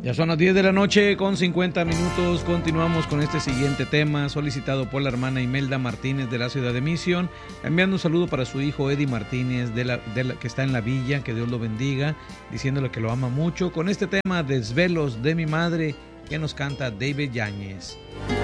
Ya son las 10 de la noche con 50 minutos. Continuamos con este siguiente tema solicitado por la hermana Imelda Martínez de la ciudad de Mission, enviando un saludo para su hijo Eddie Martínez que está en la villa, que Dios lo bendiga, diciéndole que lo ama mucho, con este tema Desvelos de mi madre que nos canta David Yáñez.